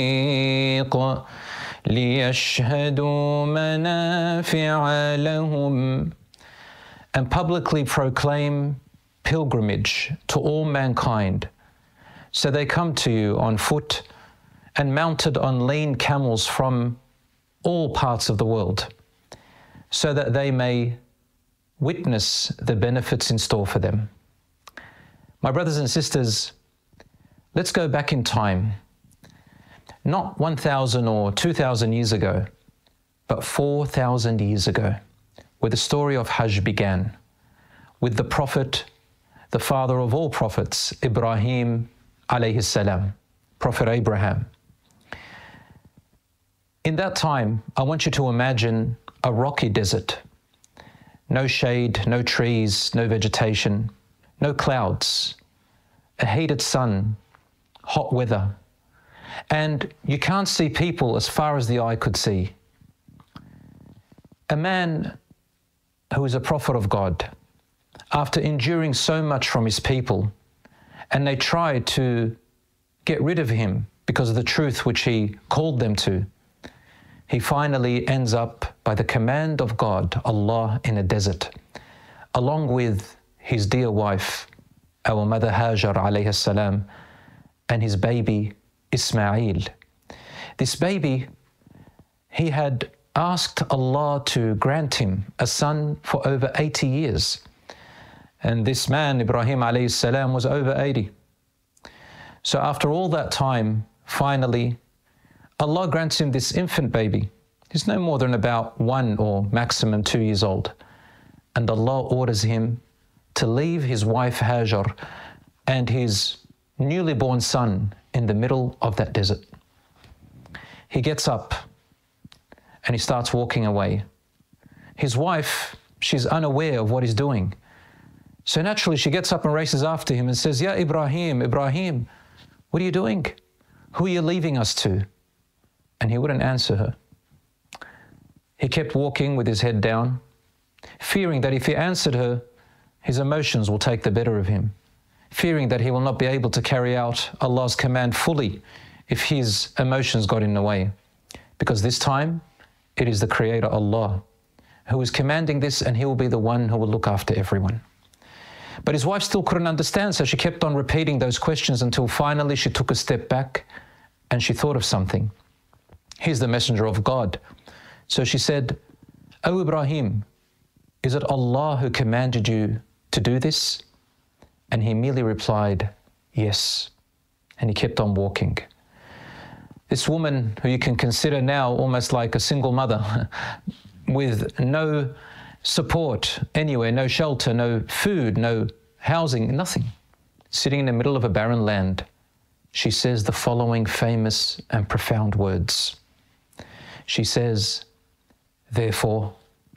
ليشهدوا منافع لهم, and publicly proclaim pilgrimage to all mankind. So they come to you on foot and mounted on lean camels from all parts of the world, so that they may witness the benefits in store for them. My brothers and sisters, let's go back in time, not 1,000 or 2,000 years ago, but 4,000 years ago, where the story of Hajj began, with the Prophet, the father of all prophets, Ibrahim alayhi salam, Prophet Abraham. In that time, I want you to imagine a rocky desert. No shade, no trees, no vegetation, no clouds, a heated sun, hot weather, and you can't see people as far as the eye could see. A man who is a prophet of God, after enduring so much from his people, and they tried to get rid of him because of the truth which he called them to, he finally ends up, by the command of God, Allah, in a desert, along with his dear wife, our mother Hajar alayhi salam, and his baby Ismail. This baby, he had asked Allah to grant him a son for over 80 years. And this man, Ibrahim alayhi salam, was over 80. So after all that time, finally, Allah grants him this infant baby. He's no more than about 1 or maximum 2 years old. And Allah orders him to leave his wife Hajar and his newly born son in the middle of that desert. He gets up and he starts walking away. His wife, she's unaware of what he's doing. So naturally she gets up and races after him and says, "Ya Ibrahim, Ibrahim, what are you doing? Who are you leaving us to?" And he wouldn't answer her. He kept walking with his head down, fearing that if he answered her, his emotions will take the better of him, fearing that he will not be able to carry out Allah's command fully if his emotions got in the way. Because this time, it is the Creator Allah who is commanding this, and He will be the one who will look after everyone. But his wife still couldn't understand, so she kept on repeating those questions until finally she took a step back and she thought of something. He's the messenger of God. So she said, "O Ibrahim, is it Allah who commanded you to do this?" And he merely replied, "Yes." And he kept on walking. This woman, who you can consider now almost like a single mother, with no support anywhere, no shelter, no food, no housing, nothing, sitting in the middle of a barren land, she says the following famous and profound words. She says, "Therefore,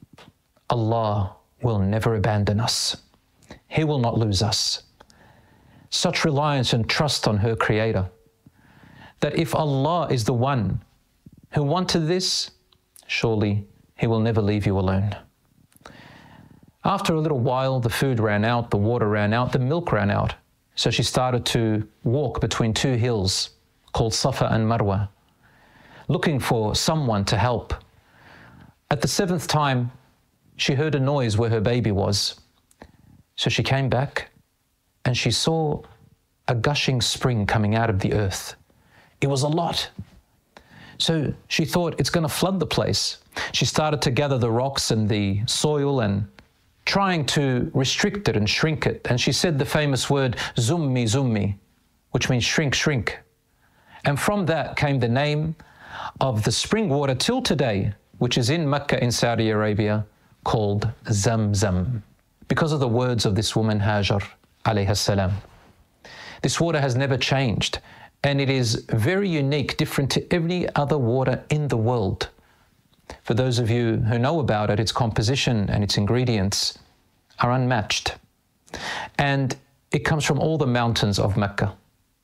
Allah will never abandon us. He will not lose us." Such reliance and trust on her Creator, that if Allah is the one who wanted this, surely He will never leave you alone. After a little while, the food ran out, the water ran out, the milk ran out. So she started to walk between 2 hills called Safa and Marwa, looking for someone to help. At the 7th time, she heard a noise where her baby was. So she came back and she saw a gushing spring coming out of the earth. It was a lot. So she thought, it's going to flood the place. She started to gather the rocks and the soil and trying to restrict it and shrink it. And she said the famous word, "Zummi, zummi," which means shrink, shrink. And from that came the name of the spring water till today, which is in Mecca in Saudi Arabia, called Zamzam, because of the words of this woman Hajar alayhi salam. This water has never changed, and it is very unique, different to any other water in the world. For those of you who know about it, its composition and its ingredients are unmatched. And it comes from all the mountains of Mecca.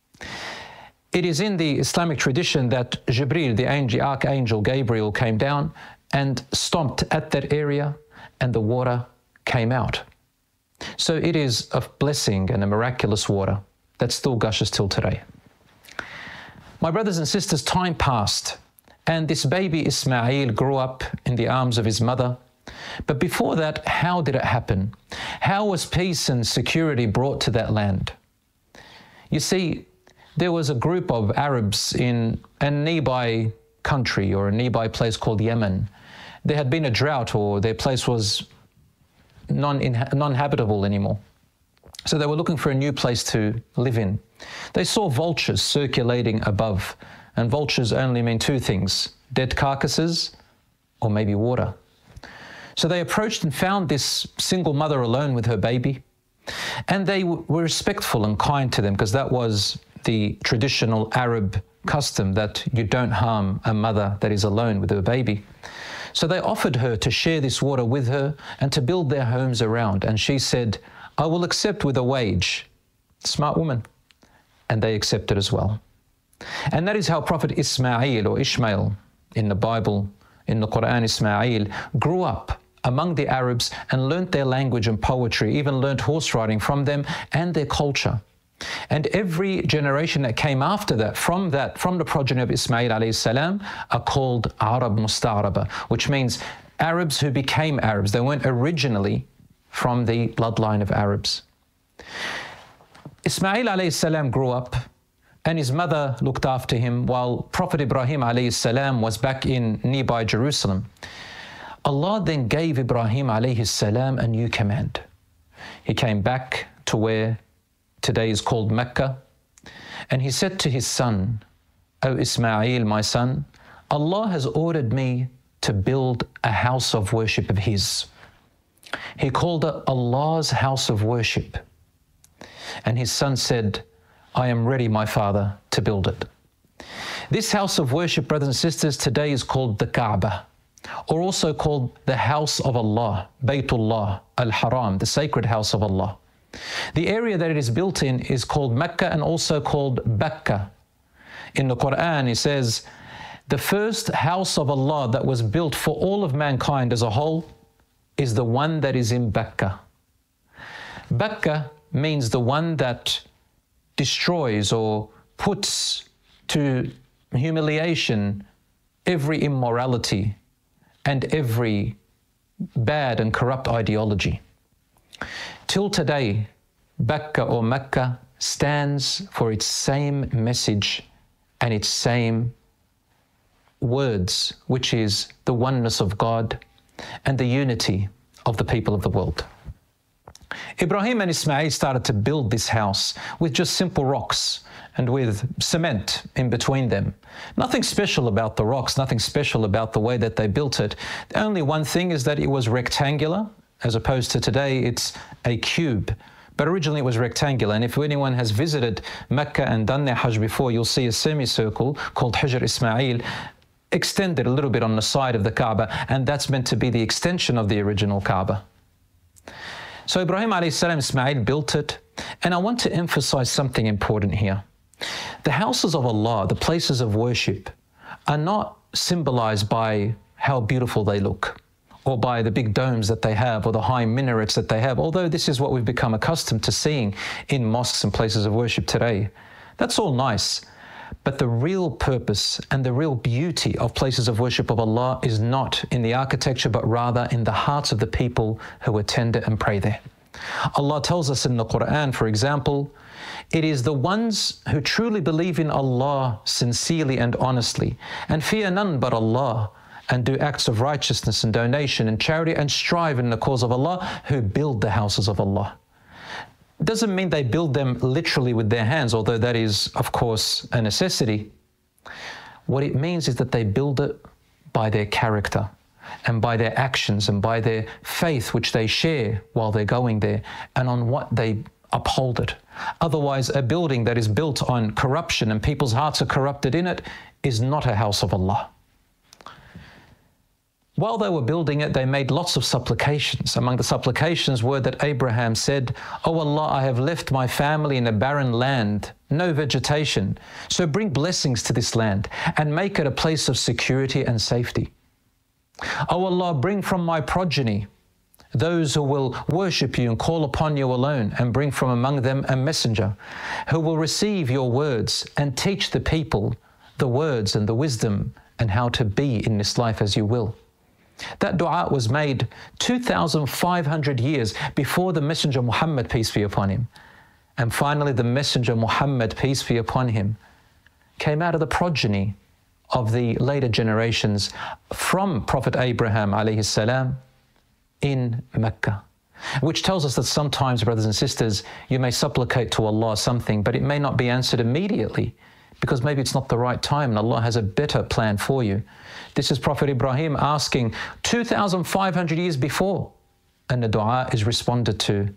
It is in the Islamic tradition that Jibreel, the archangel Gabriel, came down and stomped at that area and the water came out. So it is a blessing and a miraculous water that still gushes till today. My brothers and sisters, time passed, and this baby Ismail grew up in the arms of his mother. But before that, how did it happen? How was peace and security brought to that land? You see, there was a group of Arabs in a nearby country or a nearby place called Yemen. There had been a drought, or their place was non-habitable anymore. So they were looking for a new place to live in. They saw vultures circulating above, and vultures only mean two things: dead carcasses or maybe water. So they approached and found this single mother alone with her baby, and they were respectful and kind to them, because that was the traditional Arab custom, that you don't harm a mother that is alone with her baby. So they offered her to share this water with her and to build their homes around. And she said, "I will accept with a wage." Smart woman. And they accepted as well. And that is how Prophet Ismail, or Ishmael in the Bible, in the Quran, Ismail, grew up among the Arabs and learnt their language and poetry, even learnt horse riding from them and their culture. And every generation that came after that, from the progeny of Ismail alayhi salam, are called Arab Musta'araba, which means Arabs who became Arabs. They weren't originally from the bloodline of Arabs. Ismail alayhi salam grew up, and his mother looked after him while Prophet Ibrahim alayhi salam was back in nearby Jerusalem. Allah then gave Ibrahim alayhi salam a new command. He came back to where today is called Mecca, and he said to his son, "O Ismail, my son, Allah has ordered me to build a house of worship of His." He called it Allah's house of worship. And his son said, "I am ready, my father, to build it." This house of worship, brothers and sisters, today is called the Kaaba, or also called the house of Allah, Baytullah al-Haram, the sacred house of Allah. The area that it is built in is called Mecca, and also called Bakka. In the Quran, it says, the first house of Allah that was built for all of mankind as a whole is the one that is in Bakka. Bakka means the one that destroys or puts to humiliation every immorality and every bad and corrupt ideology. Till today, Bakka or Mecca stands for its same message and its same words, which is the oneness of God and the unity of the people of the world. Ibrahim and Ismail started to build this house with just simple rocks and with cement in between them. Nothing special about the rocks, nothing special about the way that they built it. The only one thing is that it was rectangular, as opposed to today it's a cube. But originally it was rectangular, and if anyone has visited Mecca and done their Hajj before, you'll see a semicircle called Hijr Ismail extended a little bit on the side of the Kaaba, and that's meant to be the extension of the original Kaaba. So Ibrahim alayhi salam, Ismail built it, and I want to emphasize something important here. The houses of Allah, the places of worship, are not symbolized by how beautiful they look, or by the big domes that they have, or the high minarets that they have, although this is what we've become accustomed to seeing in mosques and places of worship today. That's all nice, but the real purpose and the real beauty of places of worship of Allah is not in the architecture, but rather in the hearts of the people who attend it and pray there. Allah tells us in the Quran, for example, it is the ones who truly believe in Allah sincerely and honestly, and fear none but Allah, and do acts of righteousness and donation and charity and strive in the cause of Allah, who build the houses of Allah. Doesn't mean they build them literally with their hands, although that is, of course, a necessity. What it means is that they build it by their character and by their actions and by their faith, which they share while they're going there, and on what they uphold it. Otherwise, a building that is built on corruption and people's hearts are corrupted in it is not a house of Allah. While they were building it, they made lots of supplications. Among the supplications were that Abraham said, "O Allah, I have left my family in a barren land, no vegetation, so bring blessings to this land and make it a place of security and safety. O Allah, bring from my progeny those who will worship you and call upon you alone, and bring from among them a messenger who will receive your words and teach the people the words and the wisdom and how to be in this life as you will. That dua was made 2,500 years before the Messenger Muhammad, peace be upon him. And finally, the Messenger Muhammad, peace be upon him, came out of the progeny of the later generations from Prophet Abraham alayhi salam in Mecca. Which tells us that sometimes, brothers and sisters, you may supplicate to Allah something, but it may not be answered immediately because maybe it's not the right time and Allah has a better plan for you. This is Prophet Ibrahim asking 2,500 years before, and the dua is responded to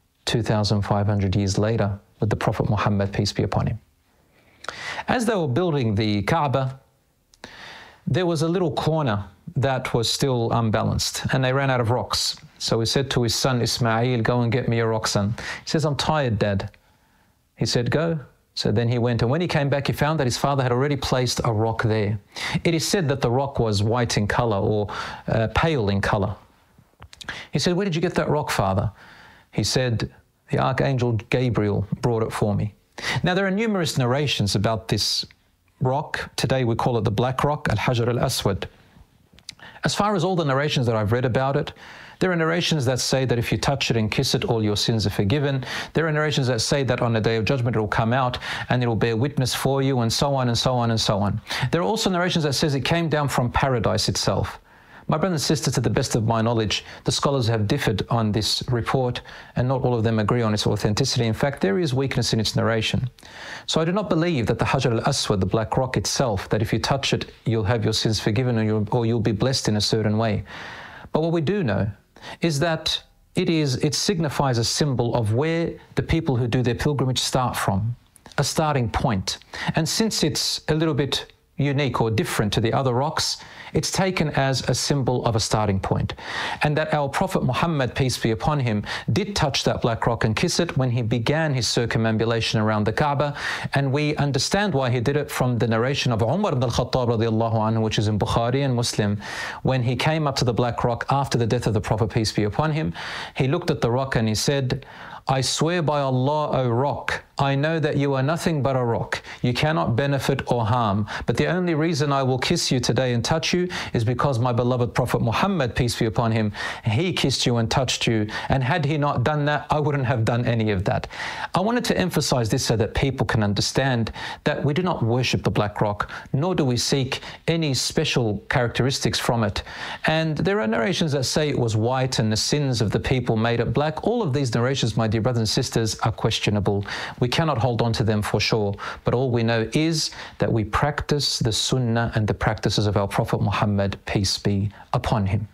2,500 years later with the Prophet Muhammad, peace be upon him. As they were building the Kaaba, there was a little corner that was still unbalanced and they ran out of rocks. So he said to his son Ismail, go and get me a rock, son. He says, I'm tired, Dad. He said, go. So then he went, and when he came back, he found that his father had already placed a rock there. It is said that the rock was white in color or pale in color. He said, where did you get that rock, Father? He said, the Archangel Gabriel brought it for me. Now, there are numerous narrations about this rock. Today we call it the Black Rock, Al-Hajar Al-Aswad. As far as all the narrations that I've read about it, there are narrations that say that if you touch it and kiss it, all your sins are forgiven. There are narrations that say that on the Day of Judgment it will come out and it will bear witness for you, and so on and so on and so on. There are also narrations that says it came down from paradise itself. My brothers and sisters, to the best of my knowledge, the scholars have differed on this report and not all of them agree on its authenticity. In fact, there is weakness in its narration. So I do not believe that the Hajar al-Aswad, the black rock itself, that if you touch it, you'll have your sins forgiven or you'll be blessed in a certain way. But what we do know is that it signifies a symbol of where the people who do their pilgrimage start from, a starting point. And since it's a little bit unique or different to the other rocks, it's taken as a symbol of a starting point. And that our Prophet Muhammad, peace be upon him, did touch that black rock and kiss it when he began his circumambulation around the Kaaba. And we understand why he did it from the narration of Umar ibn al-Khattab radiallahu anhu, which is in Bukhari and Muslim. When he came up to the black rock after the death of the Prophet, peace be upon him, he looked at the rock and he said, I swear by Allah, O rock, I know that you are nothing but a rock. You cannot benefit or harm. But the only reason I will kiss you today and touch you is because my beloved Prophet Muhammad, peace be upon him, he kissed you and touched you. And had he not done that, I wouldn't have done any of that. I wanted to emphasize this so that people can understand that we do not worship the black rock, nor do we seek any special characteristics from it. And there are narrations that say it was white and the sins of the people made it black. All of these narrations, my dear brothers and sisters, are questionable. We cannot hold on to them for sure, but all we know is that we practice the sunnah and the practices of our Prophet Muhammad, peace be upon him.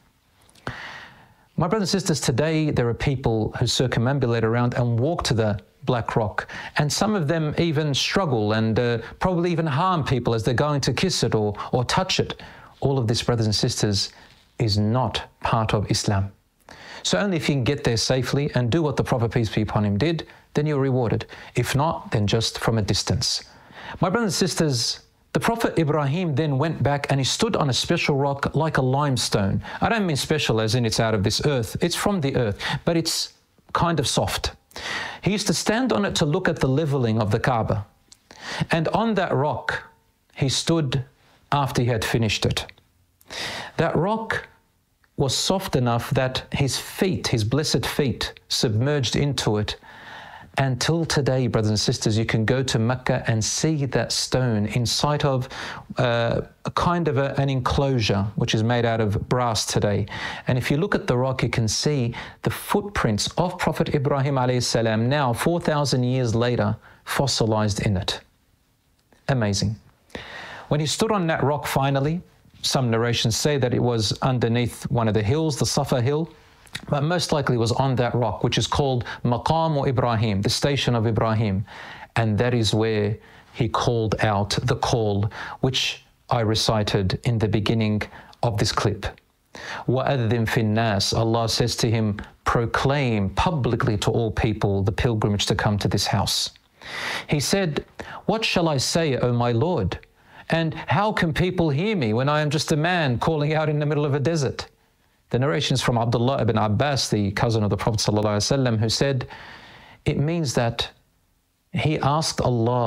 My brothers and sisters, today there are people who circumambulate around and walk to the black rock, and some of them even struggle and probably even harm people as they're going to kiss it or touch it. All of this, brothers and sisters, is not part of Islam. So only if you can get there safely and do what the Prophet, peace be upon him, did, then you're rewarded. If not, then just from a distance. My brothers and sisters, the Prophet Ibrahim then went back and he stood on a special rock like a limestone. I don't mean special as in it's out of this earth. It's from the earth, but it's kind of soft. He used to stand on it to look at the leveling of the Kaaba. And on that rock, he stood after he had finished it. That rock was soft enough that his feet, his blessed feet, submerged into it. Until today, brothers and sisters, you can go to Mecca and see that stone inside of a kind of an enclosure which is made out of brass today. And if you look at the rock, you can see the footprints of Prophet Ibrahim alayhi salam now 4,000 years later fossilized in it. Amazing. When he stood on that rock finally, some narrations say that it was underneath one of the hills, the Safa hill, but most likely it was on that rock, which is called Maqam Ibrahim, the station of Ibrahim. And that is where he called out the call, which I recited in the beginning of this clip. وَأَذِّن فِي النَّاسِ, Allah says to him, proclaim publicly to all people the pilgrimage to come to this house. He said, what shall I say, O my Lord? And how can people hear me when I am just a man calling out in the middle of a desert? The narration is from Abdullah ibn Abbas, the cousin of the Prophet ﷺ, who said, it means that he asked Allah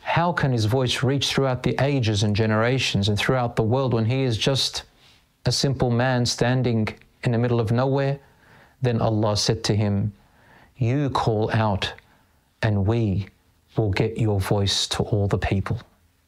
how can his voice reach throughout the ages and generations and throughout the world when he is just a simple man standing in the middle of nowhere? Then Allah said to him, you call out and we will get your voice to all the people.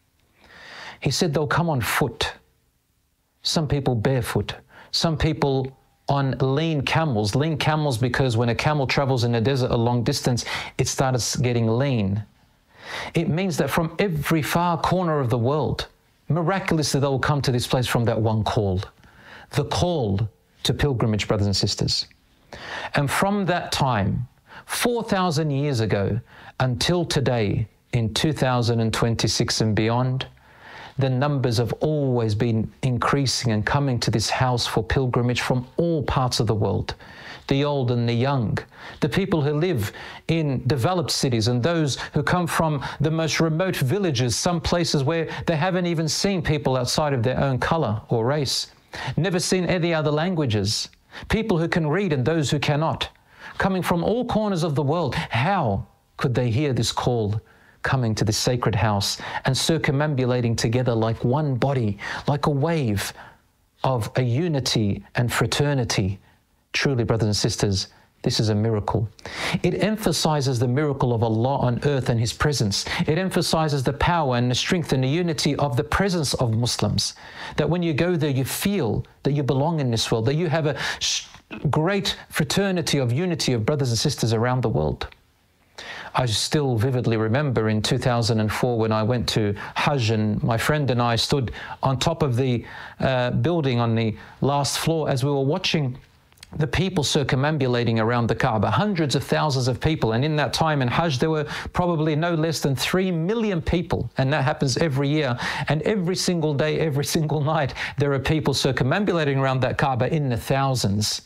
He said they'll come on foot, some people barefoot, some people on lean camels because when a camel travels in the desert a long distance, it starts getting lean. It means that from every far corner of the world, miraculously they will come to this place from that one call, the call to pilgrimage, brothers and sisters. And from that time, 4,000 years ago until today, in 2026 and beyond, the numbers have always been increasing and coming to this house for pilgrimage from all parts of the world. The old and the young, the people who live in developed cities and those who come from the most remote villages, some places where they haven't even seen people outside of their own color or race, never seen any other languages, people who can read and those who cannot, coming from all corners of the world. How could they hear this call coming to this sacred house and circumambulating together like one body, like a wave of a unity and fraternity? Truly, brothers and sisters, this is a miracle. It emphasizes the miracle of Allah on earth and His presence. It emphasizes the power and the strength and the unity of the presence of Muslims. That when you go there, you feel that you belong in this world, that you have a great fraternity of unity of brothers and sisters around the world. I still vividly remember in 2004 when I went to Hajj and my friend and I stood on top of the building on the last floor as we were watching the people circumambulating around the Kaaba, hundreds of thousands of people. And in that time in Hajj, there were probably no less than 3 million people. And that happens every year. And every single day, every single night, there are people circumambulating around that Kaaba in the thousands.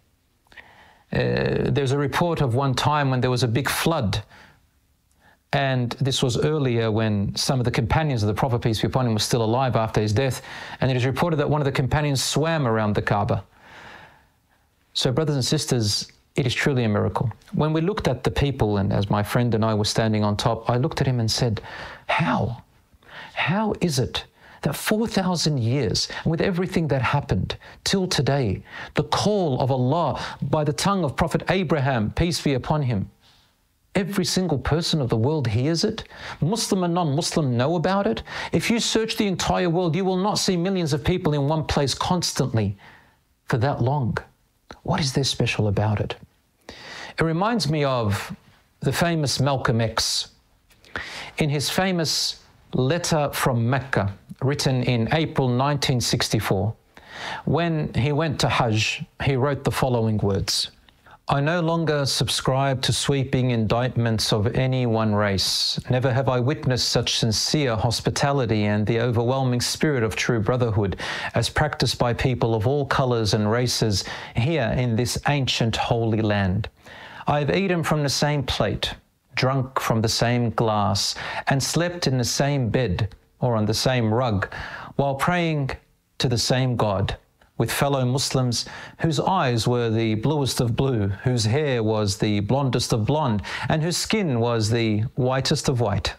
There's a report of one time when there was a big flood. And this was earlier when some of the companions of the Prophet, peace be upon him, were still alive after his death. And it is reported that one of the companions swam around the Kaaba. So, brothers and sisters, it is truly a miracle. When we looked at the people, and as my friend and I were standing on top, I looked at him and said, how? How is it that 4,000 years, with everything that happened till today, the call of Allah by the tongue of Prophet Abraham, peace be upon him, every single person of the world hears it? Muslim and non-Muslim know about it? If you search the entire world, you will not see millions of people in one place constantly for that long. What is there special about it? It reminds me of the famous Malcolm X. In his famous letter from Mecca, written in April 1964, when he went to Hajj, he wrote the following words: I no longer subscribe to sweeping indictments of any one race. Never have I witnessed such sincere hospitality and the overwhelming spirit of true brotherhood as practiced by people of all colors and races here in this ancient holy land. I have eaten from the same plate, drunk from the same glass, and slept in the same bed or on the same rug, while praying to the same God, with fellow Muslims whose eyes were the bluest of blue, whose hair was the blondest of blonde, and whose skin was the whitest of white.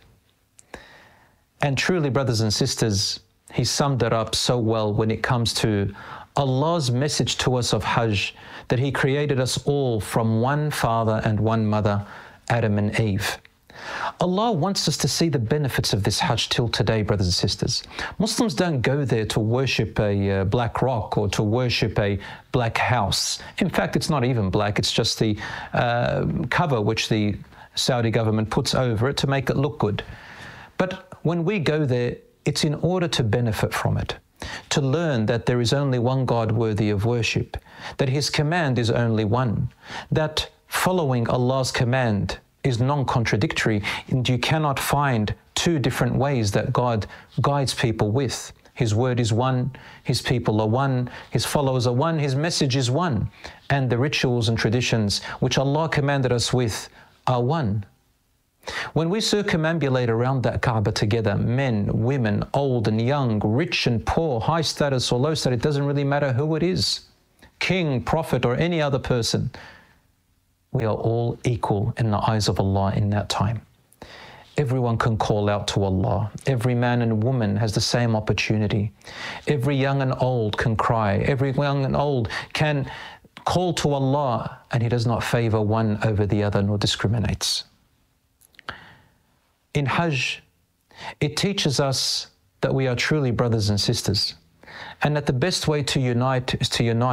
And truly, brothers and sisters, he summed it up so well when it comes to Allah's message to us of Hajj, that He created us all from one father and one mother, Adam and Eve. Allah wants us to see the benefits of this Hajj till today, brothers and sisters. Muslims don't go there to worship a black rock or to worship a black house. In fact, it's not even black, it's just the cover which the Saudi government puts over it to make it look good. But when we go there, it's in order to benefit from it, to learn that there is only one God worthy of worship, that His command is only one, that following Allah's command is non-contradictory, and you cannot find two different ways that God guides people with. His word is one, His people are one, His followers are one, His message is one, and the rituals and traditions which Allah commanded us with are one. When we circumambulate around that Kaaba together, men, women, old and young, rich and poor, high status or low status, it doesn't really matter who it is, king, prophet or any other person, we are all equal in the eyes of Allah in that time. everyone can call out to Allah. Every man and woman has the same opportunity. Every young and old can cry. Every young and old can call to Allah, and He does not favor one over the other nor discriminates. In Hajj, it teaches us that we are truly brothers and sisters, and that the best way to unite is to unite